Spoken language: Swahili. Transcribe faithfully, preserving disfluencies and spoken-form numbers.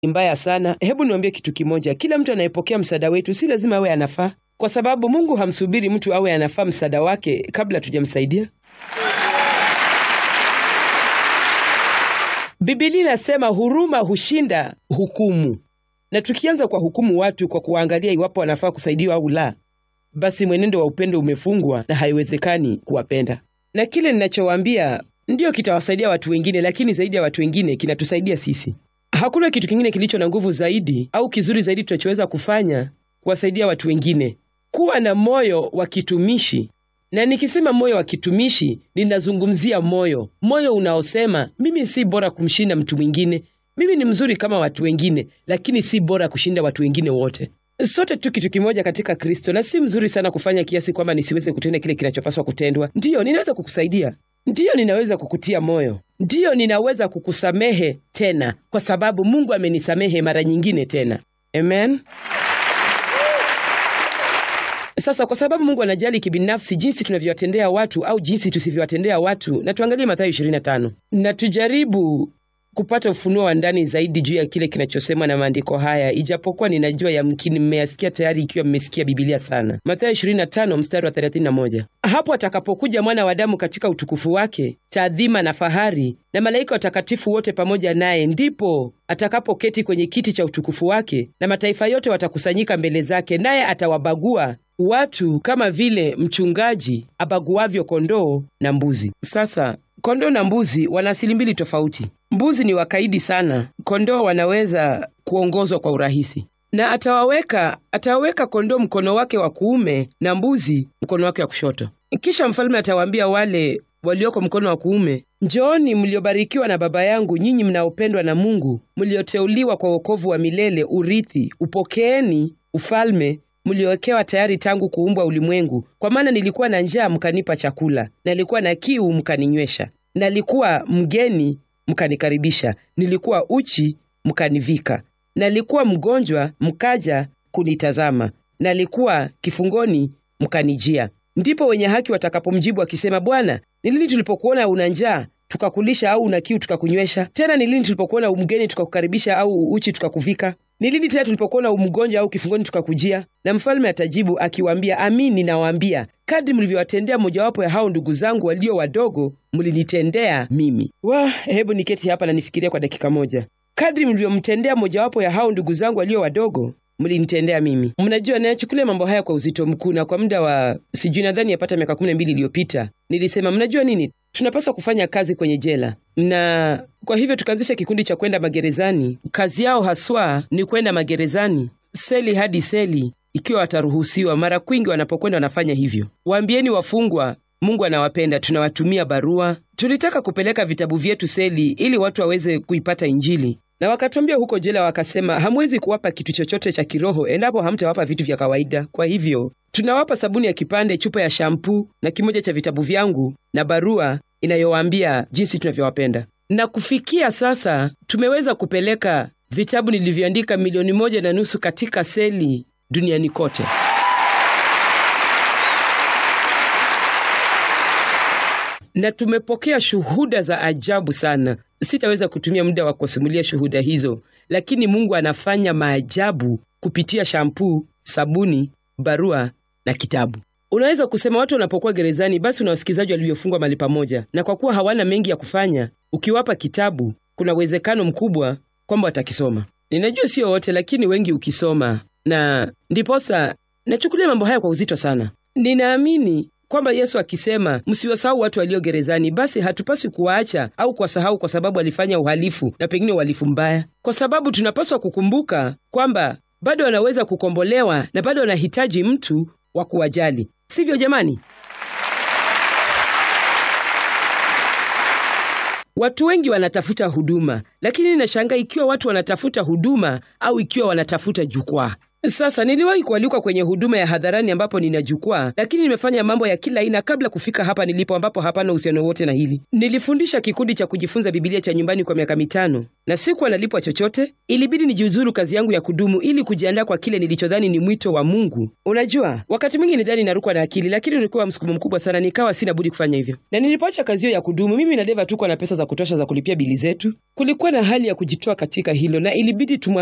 mbaya sana. Hebu niambie kitu kimoja, kila mtu anayepokea msaada wetu si lazima awe anafaa, kwa sababu Mungu hamsubiri mtu awe anafaa msaada wake kabla tujamsaidia. Biblia inasema huruma hushinda hukumu. Na tukianza kwa hukumu watu kwa kuangalia iwapo wanafaa kusaidiwa au la, basi mwenendo wa upendo umefungwa na haiwezekani kuwapenda. Na kile ninachowaambia ndio kitawasaidia watu wengine, lakini zaidi ya watu wengine kinatusaidia sisi. Hakuna kitu kingine kilicho na nguvu zaidi au kizuri zaidi tunachoweza kufanya kuwasaidia watu wengine. Kuwa na moyo wa kitumishi. Na nikisema moyo wa kitumishi, ninazungumzia moyo. Moyo unaosema, mimi si bora kumshinda mtu mwingine. Mimi ni mzuri kama watu wengine, lakini si bora kushinda watu wengine wote. Sote tu kitu kimoja katika Kristo, na si mzuri sana kufanya kiasi kwamba nisiweze kutenda kile kinachopaswa kutendwa. Ndiyo, ninaweza kukusaidia. Ndiyo, ninaweza kukutia moyo. Ndiyo, ninaweza kukusamehe tena, kwa sababu Mungu amenisamehe mara nyingine tena. Amen. Sasa kwa sababu Mungu anajali kibinafsi jinsi tunavyowatendea watu au jinsi tusivyowatendea watu, na tuangalie Mathayo ishirini na tano. Na tujaribu kupata ufunuo wa ndani zaidi juu ya kile kinachosemwa na maandiko haya, ijapokuwa ninajua yamkini mmeyasikia tayari ikiwa mmesikia Biblia sana. Mathayo ishirini na tano mstari wa thelathini na moja. Hapo atakapokuja Mwana wa Adamu katika utukufu wake, taadhima na fahari, na malaika watakatifu wote pamoja naye, ndipo atakapoketi kwenye kiti cha utukufu wake, na mataifa yote watakusanyika mbele zake, naye atawabagua watu kama vile mchungaji abaguavyo kondoo na mbuzi. Sasa kondoo na mbuzi wana asili mbili tofauti. Mbuzi ni wakaidi sana, kondoo wanaweza kuongozwa kwa urahisi. Na atawaweka atawaweka kondoo mkono wake wa kuume na mbuzi mkono wake wa kushoto. Kisha mfalme atawaambia wale walioko mkono wa kuume, njooni mliobarikiwa na Baba yangu, nyinyi mnaopendwa na Mungu, mlioteuliwa kwa wokovu wa milele, urithi, upokeeni ufalme mliowekewa tayari tangu kuumbwa ulimwengu. Kwa maana nilikuwa na njaa mkanipa chakula, nalikuwa na kiu mkaninywesha, nalikuwa mgeni mkanikaribisha, nilikuwa uchi mkanivika, nalikuwa mgonjwa mkaja kunitazama, nalikuwa kifungoni mkanijia. Ndipo wenye haki watakapomjibu akisema, Bwana, ni lini tulipokuona una njaa tukakulisha, au una kiu tukakunywesha? Tena ni lini tulipokuona mgeni tukakukaribisha, au uchi tukakuvika? Ni lini tena tulipokuona mgonjwa au kifungoni tukakujia? Na mfalme atajibu akiwaambia, Amin, ninawaambia, kadri mlivyowatendea mojawapo ya hao ndugu zangu walio wadogo, mlinitendea mimi. Wa, hebu niketi hapa na nifikirie kwa dakika moja. Kadri mlivyomtendea mojawapo ya hao ndugu zangu walio wadogo, mlinitendea mimi. Mnajua, nayachukulia mambo haya kwa uzito mkuu, na kwa muda wa sijui nadhani yapata miaka kumi na mbili iliyopita nilisema, mnajua nini? Tunapaswa kufanya kazi kwenye jela. Na kwa hivyo tukaanzisha kikundi cha kwenda magerezani. Kazi yao haswa ni kwenda magerezani, seli hadi seli, ikiwa wataruhusiwa. Mara kwingi wanapokwenda wanafanya hivyo. Waambieni wafungwa, Mungu anawapenda. Tunawatumia barua. Tulitaka kupeleka vitabu vyetu seli ili watu waweze kuipata Injili. Na wakatuambia huko jela, wakasema, hamwezi kuwapa kitu chochote cha kiroho endapo hamtawapa vitu vya kawaida. Kwa hivyo tunawapa sabuni ya kipande, chupa ya shampoo, na kimoja cha vitabu vyangu, na barua inayowaambia jinsi tunavyowapenda. Na kufikia sasa tumeweza kupeleka vitabu nilivyoandika milioni moja na nusu katika seli duniani kote. Na tumepokea shuhuda za ajabu sana. Sitaweza kutumia muda wa kusimulia shuhuda hizo, lakini Mungu anafanya maajabu kupitia shampoo, sabuni, barua na kitabu. Unaweza kusema watu wanapokuwa gerezani, basi una wasikizaji waliofungwa mahali pamoja, na kwa kuwa hawana mengi ya kufanya, ukiwapa kitabu, kuna uwezekano mkubwa kwamba watakisoma. Ninajua sio wote, lakini wengi ukisoma. Na ndiposa nachukulia mambo haya kwa uzito sana. Ninaamini kwamba Yesu akisema msiwasahau watu walio gerezani, basi hatupaswi kuwaacha au kuwasahau kwa sababu walifanya uhalifu, na pengine uhalifu mbaya. Kwa sababu tunapaswa kukumbuka kwamba bado wanaweza kukombolewa na bado wanahitaji mtu wa kuwajali. Sivyo jamani? Watu wengi wanatafuta huduma, lakini ninashangaa ikiwa watu wanatafuta huduma au ikiwa wanatafuta jukwaa. Sasa niliwahi kualikwa kwenye huduma ya hadharani ambapo nina jukwaa, lakini nimefanya mambo ya kila aina kabla kufika hapa nilipo, ambapo hapana uhusiano wote na hili. Nilifundisha kikundi cha kujifunza Biblia cha nyumbani kwa miaka mitano na sikuwa nalipwa chochote. Ilibidi nijiuzuru kazi yangu ya kudumu ili kujiandaa kwa kile nilichodhani ni mwito wa Mungu. Unajua, wakati mwingi nidhani narukwa na akili, lakini nilikuwa msukumo mkubwa sana, nikawa sina budi kufanya hivyo. Na nilipoacha kazi hiyo ya kudumu, mimi na Deva tuko na pesa za kutosha za kulipia bili zetu. Kulikuwa na hali ya kujitoa katika hilo na ilibidi tumu